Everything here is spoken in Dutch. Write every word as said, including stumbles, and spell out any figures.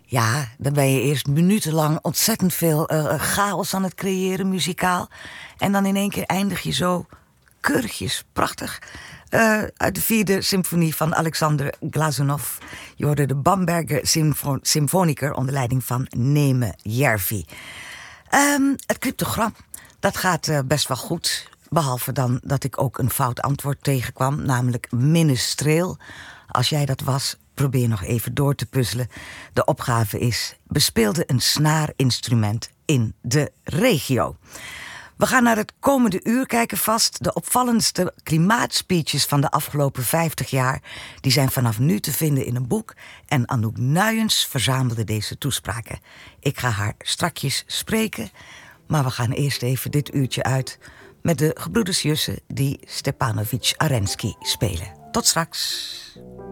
Ja, dan ben je eerst minutenlang ontzettend veel uh, chaos aan het creëren, muzikaal. En dan in één keer eindig je zo keurigjes, prachtig. Uh, uit de vierde symfonie van Alexander Glazunov. Je hoorde de Bamberger Symfo- Symfoniker onder leiding van Neme Järvi. Um, het cryptogram, dat gaat uh, best wel goed. Behalve dan dat ik ook een fout antwoord tegenkwam, namelijk minestreel. Als jij dat was, probeer nog even door te puzzelen. De opgave is: bespeelde een snaarinstrument in de regio. We gaan naar het komende uur kijken vast. De opvallendste klimaatspeeches van de afgelopen vijftig jaar... die zijn vanaf nu te vinden in een boek. En Anouk Nuyens verzamelde deze toespraken. Ik ga haar strakjes spreken. Maar we gaan eerst even dit uurtje uit met de gebroeders Jussen die Stepanovic Arensky spelen. Tot straks.